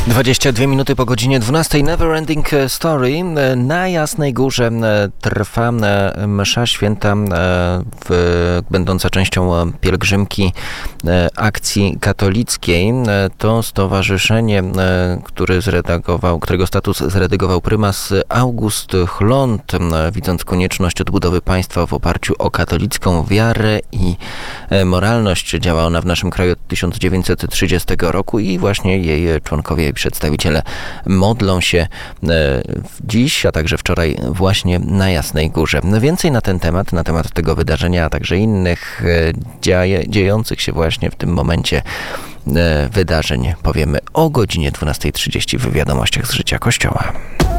22 minuty po godzinie 12. Neverending Story. Na Jasnej Górze trwa msza święta będąca częścią pielgrzymki Akcji Katolickiej. To stowarzyszenie, którego status zredagował prymas August Chlont, widząc konieczność odbudowy państwa w oparciu o katolicką wiarę i moralność. Działa ona w naszym kraju od 1930 roku i właśnie jej członkowie i przedstawiciele modlą się dziś, a także wczoraj właśnie na Jasnej Górze. Więcej na ten temat, na temat tego wydarzenia, a także innych dziejących się właśnie w tym momencie wydarzeń powiemy o godzinie 12:30 w Wiadomościach z życia Kościoła.